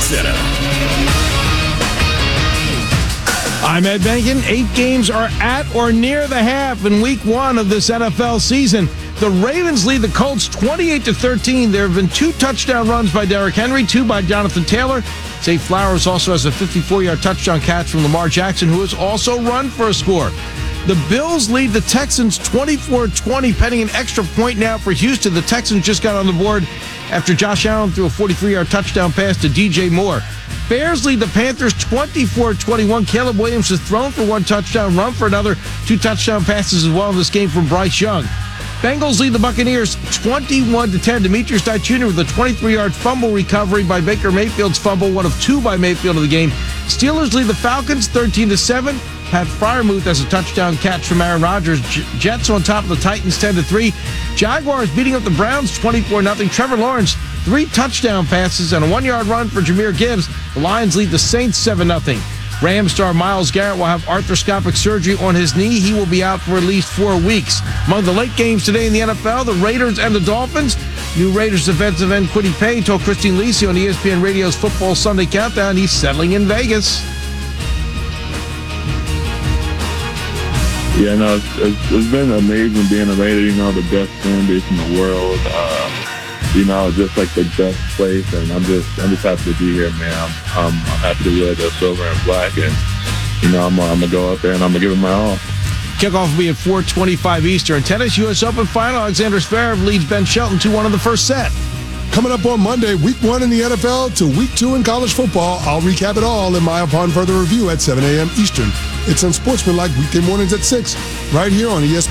Center. I'm Ed Benkin. 8 games are at or near the half in week 1 of this NFL season. The Ravens lead the Colts 28-13. There have been 2 touchdown runs by Derrick Henry, 2 by Jonathan Taylor. Zay Flowers also has a 54-yard touchdown catch from Lamar Jackson, who has also run for a score. The Bills lead the Texans 24-20, pending an extra point now for Houston. The Texans just got on the board after Josh Allen threw a 43-yard touchdown pass to DJ Moore. Bears lead the Panthers 24-21. Caleb Williams has thrown for 1 touchdown, run for another, 2 touchdown passes as well in this game from Bryce Young. Bengals lead the Buccaneers 21-10. Demetrius Knight Jr. with a 23-yard fumble recovery by Baker Mayfield's fumble, 1 of 2 by Mayfield in the game. Steelers lead the Falcons 13-7. Pat Freiermuth has a touchdown catch from Aaron Rodgers. Jets on top of the Titans 10-3. Jaguars beating up the Browns 24-0. Trevor Lawrence, 3 touchdown passes and a 1-yard run for Jahmyr Gibbs. The Lions lead the Saints 7-0. Rams star Myles Garrett will have arthroscopic surgery on his knee. He will be out for at least 4 weeks. Among the late games today in the NFL, the Raiders and the Dolphins. New Raiders defensive end Kwity Paye told Christine Lisi on ESPN Radio's Football Sunday Countdown he's settling in Vegas. Yeah, no, it's been amazing being a Raider, the best fan base in the world. Just like the best place, and I'm just happy to be here, man. I'm happy to wear the silver and black, and I'm gonna go out there and I'm gonna give it my all. Kickoff will be at 4:25 Eastern. Tennis U.S. Open final. Alexander Zverev leads Ben Shelton 2-1 in the first set. Coming up on Monday, week 1 in the NFL to week 2 in college football. I'll recap it all in my Upon Further review at 7 a.m. Eastern. It's Unsportsmanlike weekday mornings at 6, right here on ESPN.